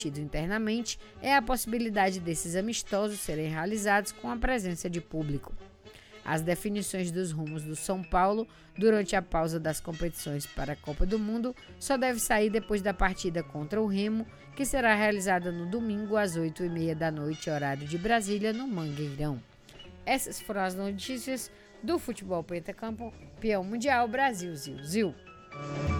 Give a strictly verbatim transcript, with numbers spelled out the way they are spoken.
internamente é a possibilidade desses amistosos serem realizados com a presença de público. As definições dos rumos do São Paulo durante a pausa das competições para a Copa do Mundo só deve sair depois da partida contra o Remo, que será realizada no domingo às oito e meia da noite, horário de Brasília, no Mangueirão. Essas foram as notícias do futebol pentacampeão mundial Brasil Zil Zil.